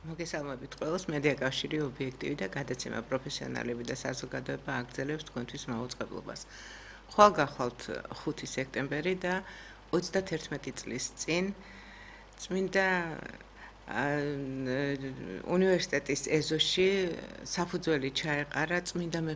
მოგესალმებით ყველას. მედია კავშირი ობიექტივი და გადაცემა პროფესიონალები და საზოგადოება აგრძელებს თქვენთვის მაუწყებლობას. ხვალ-გახვალთ 5 სექტემბერი და 31 წლის წინ წმინდა უნივერსიტეტის ეზოში საფუძველი ჩაეყარა წმინდა